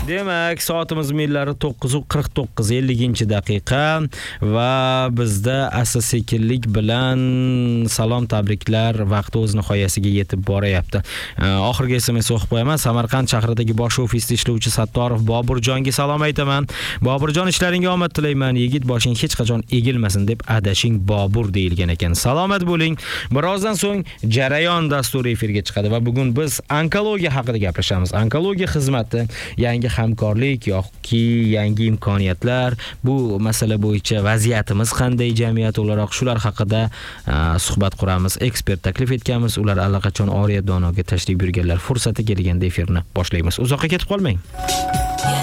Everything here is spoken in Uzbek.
Demak, soatimiz millari 9:49, 50-daqiqa va bizda asta-sekinlik bilan salom tabriklar vaqti o'z nihoyasiga yetib boryapti. Oxirgi SMS o'qib qo'yaman. Samarqand shahridagi bosh ofisda ishlovchi Sattorov Boburjonga salom aytaman. Boburjon, ishlaringga omad tilayman. Yigit boshing hech qachon egilmasin deb adashing Bobur deyilgan ekan. Salomat bo'ling. Birozdan so'ng Jarayon dasturi efirga chiqadi va bugun biz onkologiya haqida gaplashamiz. Onkologiya xizmati, yangi hamkorlik yoki yangi imkoniyatlar, bu masala bo'yicha vaziyatimiz qanday jamiyat o'laroq, shular haqida suhbat quramiz. Ekspert taklif etganmiz, ular allaqachon Oriya Donoga tashrif buyurganlar. Fursati kelganda efirni boshlaymiz. Uzoqqa ketib qolmang.